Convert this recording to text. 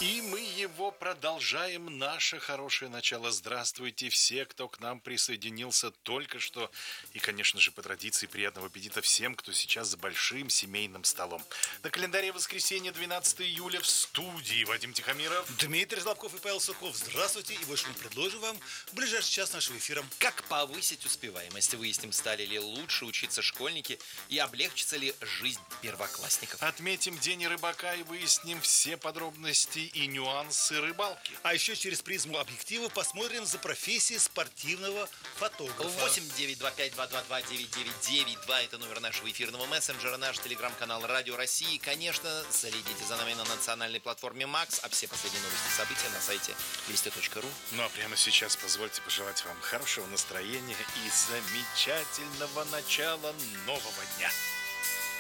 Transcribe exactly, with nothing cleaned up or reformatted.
И мы его продолжаем, наше хорошее начало. Здравствуйте все, кто к нам присоединился только что. И, конечно же, по традиции, приятного аппетита всем, кто сейчас за большим семейным столом. На календаре воскресенье, двенадцатое июля, в студии Вадим Тихомиров, Дмитрий Злобков и Павел Суков. Здравствуйте, и больше мы предложим вам в ближайший час нашего эфира. Как повысить успеваемость? Выясним, стали ли лучше учиться школьники и облегчится ли жизнь первоклассников. Отметим День рыбака и выясним все подробности и нюансы рыбалки. А еще через призму объектива посмотрим за профессией спортивного фотографа. восемь девять два пять два два два девять девять девять два это номер нашего эфирного мессенджера, наш телеграм-канал Радио России. Конечно, следите за нами на национальной платформе Макс, а все последние новости и события на сайте вести точка ру. Ну а прямо сейчас позвольте пожелать вам хорошего настроения и замечательного начала нового дня.